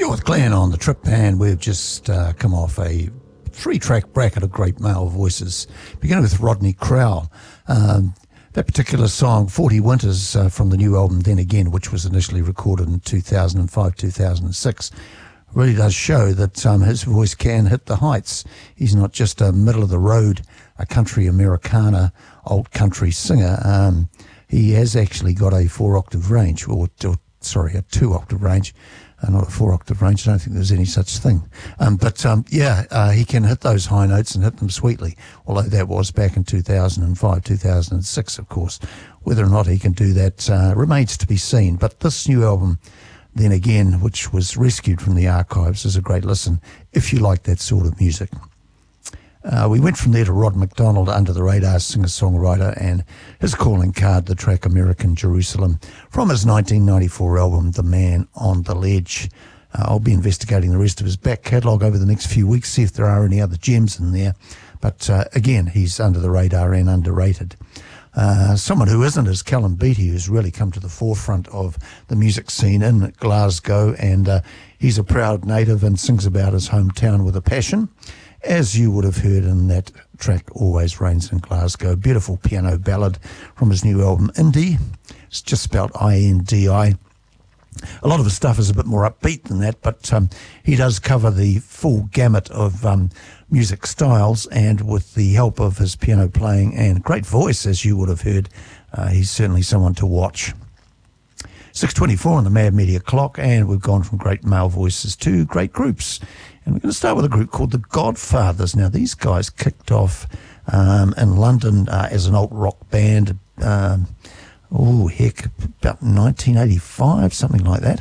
You're with Glenn on the trip, and we've just come off a three-track bracket of great male voices, beginning with Rodney Crowell. That particular song, 40 Winters, from the new album Then Again, which was initially recorded in 2005-2006, really does show that his voice can hit the heights. He's not just a middle-of-the-road, a country Americana, old country singer. He has actually got a four-octave range, a two-octave range. Not a four-octave range. I don't think there's any such thing. He can hit those high notes and hit them sweetly, although that was back in 2005, 2006, of course. Whether or not he can do that remains to be seen. But this new album, Then Again, which was rescued from the archives, is a great listen if you like that sort of music. We went from there to Rod McDonald, Under the Radar singer-songwriter, and his calling card, the track American Jerusalem, from his 1994 album, The Man on the Ledge. I'll be investigating the rest of his back catalogue over the next few weeks, see if there are any other gems in there. But again, he's under the radar and underrated. Someone who isn't is Callum Beattie, who's really come to the forefront of the music scene in Glasgow, and he's a proud native and sings about his hometown with a passion, as you would have heard in that track, Always Rains in Glasgow. Beautiful piano ballad from his new album, Indie. It's just spelled I-N-D-I. A lot of his stuff is a bit more upbeat than that, but he does cover the full gamut of music styles, and with the help of his piano playing and great voice, as you would have heard, he's certainly someone to watch. 6:24 on the Mad Media clock, and we've gone from great male voices to great groups. And we're going to start with a group called the Godfathers. Now, these guys kicked off in London as an alt rock band, about 1985, something like that.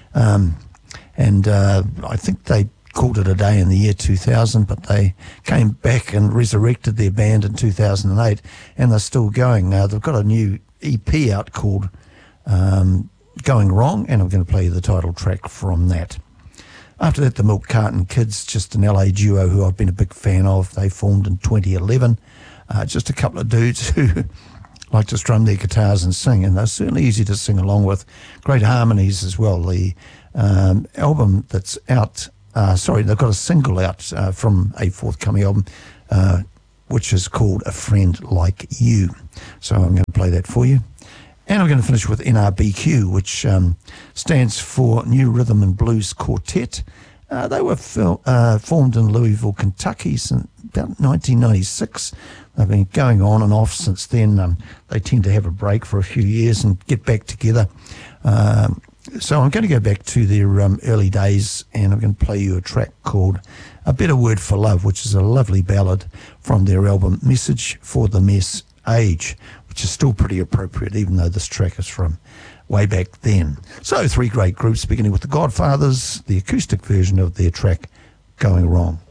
I think they called it a day in the year 2000, but they came back and resurrected their band in 2008, and they're still going. They've got a new EP out called Going Wrong, and I'm going to play you the title track from that. After that, the Milk Carton Kids, just an LA duo who I've been a big fan of. They formed in 2011. Just a couple of dudes who like to strum their guitars and sing, and they're certainly easy to sing along with. Great harmonies as well. The album that's out, they've got a single out from a forthcoming album, which is called A Friend Like You. So I'm going to play that for you. And I'm going to finish with NRBQ, which stands for New Rhythm and Blues Quartet. They were formed in Louisville, Kentucky since about 1996. They've been going on and off since then. They tend to have a break for a few years and get back together. So I'm going to go back to their early days, and I'm going to play you a track called A Better Word for Love, which is a lovely ballad from their album Message for the Mess Age, which is still pretty appropriate, even though this track is from way back then. So, three great groups, beginning with the Godfathers, the acoustic version of their track, Going Wrong.